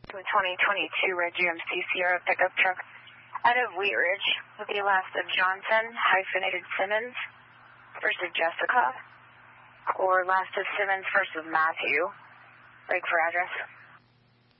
The 2022 Red GMC Sierra pickup truck out of Wheat Ridge with the last of Johnson, hyphenated Simmons, first of Jessica, or last of Simmons, first of Matthew. Break for address.